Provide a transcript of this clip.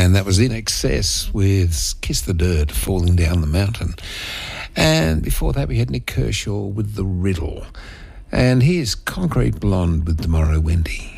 And that was In Excess with Kiss the Dirt, Falling Down the Mountain. And before that, we had Nick Kershaw with The Riddle. And here's Concrete Blonde with Tomorrow Wendy.